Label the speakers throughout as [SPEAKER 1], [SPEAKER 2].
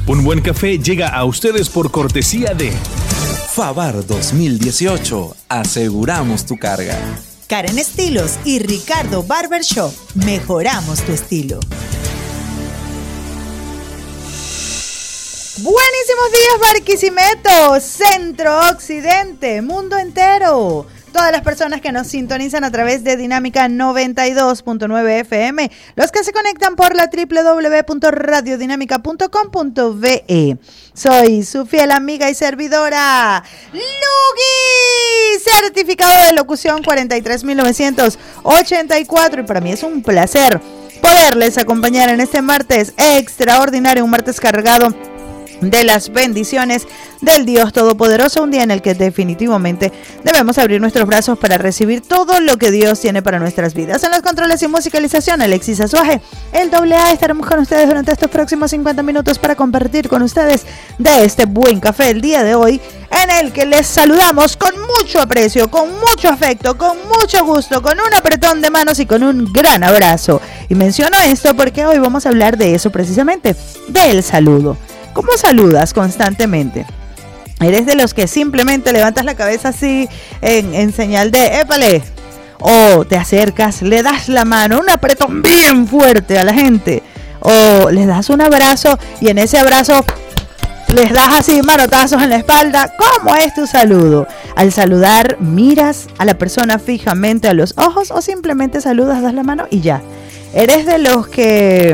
[SPEAKER 1] Un buen café llega a ustedes por cortesía de
[SPEAKER 2] Favar 2018. Aseguramos tu carga.
[SPEAKER 3] Karen Estilos y Ricardo Barbershop. Mejoramos tu estilo. Buenísimos días, Barquisimeto, Centro, Occidente, mundo entero. Todas las personas que nos sintonizan a través de Dinámica 92.9 FM, los que se conectan por la www.radiodinámica.com.be. Soy su fiel amiga y servidora, Lugui, certificado de locución 43.984, y para mí es un placer poderles acompañar en este martes extraordinario, un martes cargado de las bendiciones del Dios Todopoderoso, un día en el que definitivamente debemos abrir nuestros brazos para recibir todo lo que Dios tiene para nuestras vidas. En los controles y musicalización, Alexis Azuaje, el AA. Estaremos con ustedes durante estos próximos 50 minutos para compartir con ustedes de este buen café el día de hoy, en el que les saludamos con mucho aprecio, con mucho afecto, con mucho gusto, con un apretón de manos y con un gran abrazo. Y menciono esto porque hoy vamos a hablar de eso precisamente, del saludo. ¿Cómo saludas constantemente? ¿Eres de los que simplemente levantas la cabeza así en señal de épale? ¿O te acercas, le das la mano, un apretón bien fuerte a la gente? ¿O les das un abrazo y en ese abrazo les das así manotazos en la espalda? ¿Cómo es tu saludo? Al saludar, ¿miras a la persona fijamente a los ojos o simplemente saludas, das la mano y ya? ¿Eres de los que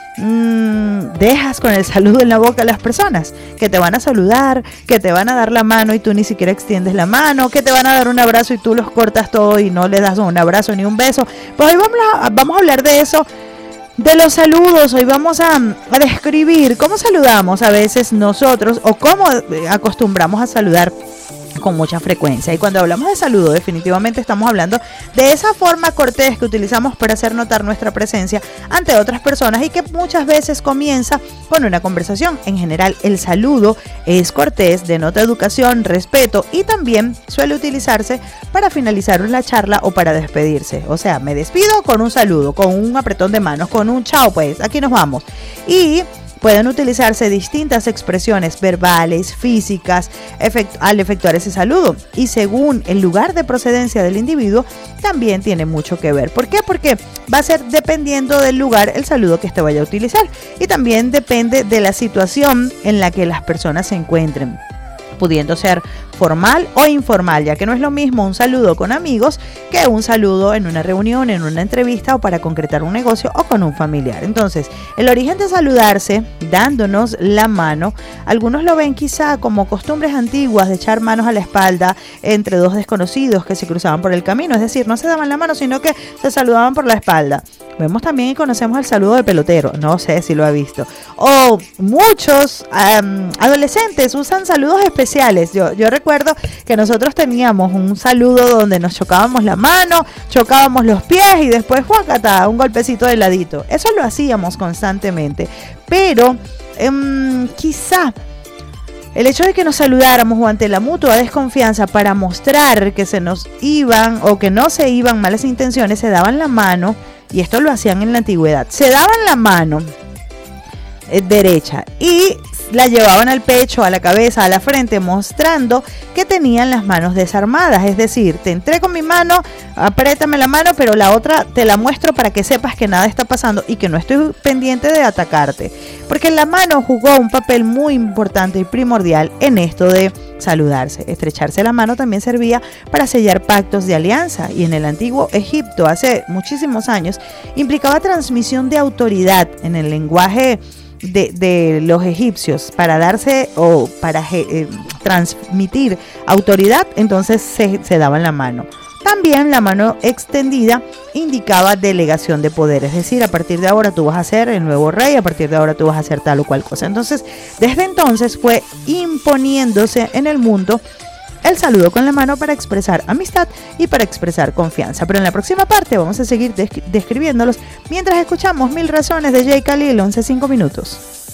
[SPEAKER 3] dejas con el saludo en la boca a las personas que te van a saludar, que te van a dar la mano y tú ni siquiera extiendes la mano, que te van a dar un abrazo y tú los cortas todo y no le das un abrazo ni un beso? Pues hoy vamos a hablar de eso, de los saludos. Hoy vamos a describir cómo saludamos a veces nosotros o cómo acostumbramos a saludar con mucha frecuencia. Y cuando hablamos de saludo, definitivamente estamos hablando de esa forma cortés que utilizamos para hacer notar nuestra presencia ante otras personas y que muchas veces comienza con una conversación. En general, el saludo es cortés, denota educación, respeto y también suele utilizarse para finalizar una charla o para despedirse. O sea, me despido con un saludo, con un apretón de manos, con un chao, pues aquí nos vamos. Y pueden utilizarse distintas expresiones verbales, físicas, al efectuar ese saludo. Y según el lugar de procedencia del individuo, también tiene mucho que ver. ¿Por qué? Porque va a ser dependiendo del lugar el saludo que este vaya a utilizar. Y también depende de la situación en la que las personas se encuentren, pudiendo ser formal o informal, ya que no es lo mismo un saludo con amigos que un saludo en una reunión, en una entrevista o para concretar un negocio o con un familiar. Entonces, el origen de saludarse dándonos la mano, algunos lo ven quizá como costumbres antiguas de echar manos a la espalda entre dos desconocidos que se cruzaban por el camino, es decir, no se daban la mano, sino que se saludaban por la espalda. Vemos también y conocemos el saludo de pelotero, no sé si lo ha visto. O muchos adolescentes usan saludos especiales. Yo recuerdo que nosotros teníamos un saludo donde nos chocábamos la mano, chocábamos los pies y después ¡juacata! Un golpecito de ladito. Eso lo hacíamos constantemente. Pero quizá el hecho de que nos saludáramos o ante la mutua desconfianza para mostrar que se nos iban o que no se iban malas intenciones, se daban la mano. Y esto lo hacían en la antigüedad. Se daban la mano derecha y la llevaban al pecho, a la cabeza, a la frente, mostrando que tenían las manos desarmadas. Es decir, te entré con mi mano, apriétame la mano, pero la otra te la muestro para que sepas que nada está pasando y que no estoy pendiente de atacarte. Porque la mano jugó un papel muy importante y primordial en esto de saludarse. Estrecharse la mano también servía para sellar pactos de alianza, y en el antiguo Egipto, hace muchísimos años, implicaba transmisión de autoridad en el lenguaje de los egipcios. Para darse o para transmitir autoridad, entonces se daban la mano. También la mano extendida indicaba delegación de poder, es decir, a partir de ahora tú vas a ser el nuevo rey, a partir de ahora tú vas a hacer tal o cual cosa. Entonces, desde entonces fue imponiéndose en el mundo el saludo con la mano para expresar amistad y para expresar confianza. Pero en la próxima parte vamos a seguir describiéndolos mientras escuchamos 1000 razones de Jay Khalil, 11:05 minutos.